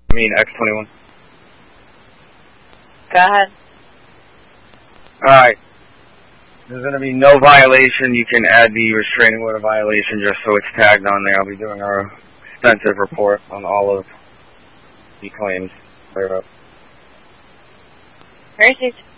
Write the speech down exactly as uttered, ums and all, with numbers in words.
I mean, X twenty-one. Go ahead. Alright. There's going to be no violation. You can add the restraining order violation just so it's tagged on there. I'll be doing our extensive report on all of the claims. Clear up. Received.